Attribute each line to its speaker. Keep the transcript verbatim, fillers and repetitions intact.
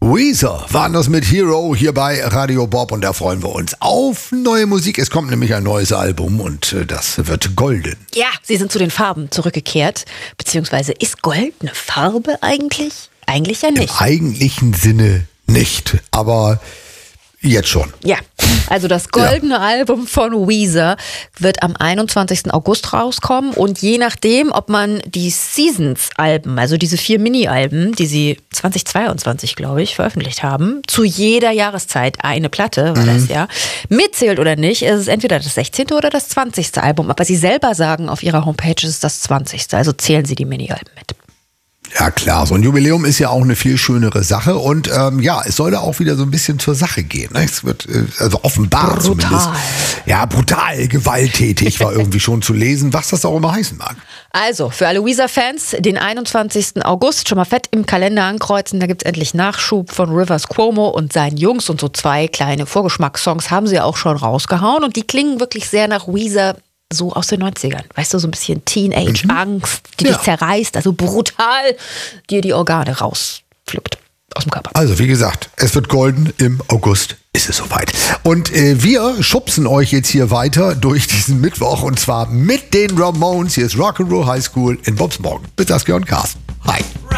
Speaker 1: Weezer waren das mit Hero hier bei Radio Bob und da freuen wir uns auf neue Musik. Es kommt nämlich ein neues Album und das wird golden.
Speaker 2: Ja, sie sind zu den Farben zurückgekehrt. Beziehungsweise ist Gold eine Farbe eigentlich? Eigentlich ja nicht.
Speaker 1: Im eigentlichen Sinne nicht, aber jetzt schon.
Speaker 2: Ja, also das goldene ja. Album von Weezer wird am einundzwanzigsten August rauskommen und je nachdem, ob man die Seasons-Alben, also diese vier Mini-Alben, die sie zweitausendzweiundzwanzig, glaube ich, veröffentlicht haben, zu jeder Jahreszeit eine Platte, war mhm. das ja, mitzählt oder nicht, ist es entweder das sechzehnte oder das zwanzigste Album. Aber sie selber sagen auf ihrer Homepage, es ist das zwanzigste, also zählen sie die Mini-Alben mit.
Speaker 1: Ja klar, so ein Jubiläum ist ja auch eine viel schönere Sache und ähm, ja, es soll da auch wieder so ein bisschen zur Sache gehen. Ne? Es wird äh, also offenbar brutal. Zumindest. Ja, brutal, gewalttätig war irgendwie schon zu lesen, was das auch immer heißen mag.
Speaker 2: Also, für alle Weezer-Fans, den einundzwanzigsten August schon mal fett im Kalender ankreuzen, da gibt es endlich Nachschub von Rivers Cuomo und seinen Jungs und so zwei kleine Vorgeschmackssongs haben sie auch schon rausgehauen und die klingen wirklich sehr nach Weezer, so aus den neunzigern, weißt du, so ein bisschen Teenage-Angst, die ja. dich zerreißt, also brutal dir die Organe rauspflückt aus dem Körper.
Speaker 1: Also wie gesagt, es wird golden, im August ist es soweit. Und äh, wir schubsen euch jetzt hier weiter durch diesen Mittwoch und zwar mit den Ramones. Hier ist Rock'n'Roll High School in Bobs Morgen. Mit Saskia und Carsten. Hi.